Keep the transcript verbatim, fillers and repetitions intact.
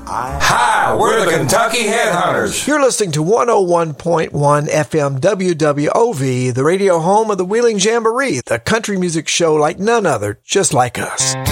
Hi, we're the Kentucky Headhunters. You're listening to one oh one point one F M W W O V, the radio home of the Wheeling Jamboree, the country music show like none other, just like us.